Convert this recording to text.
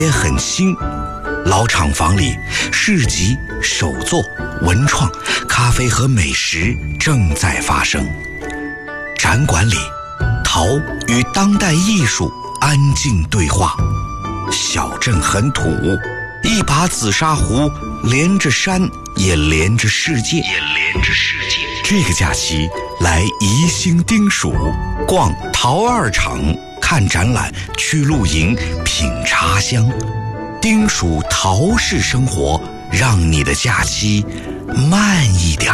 也很新。老厂房里，市集、手作、文创、咖啡和美食正在发生。展馆里，陶与当代艺术安静对话。小镇很土，一把紫砂壶连着山，也连着世界。这个假期来宜兴丁蜀，逛陶二厂，看展览，去露营，品茶香。丁蜀陶式生活，让你的假期慢一点。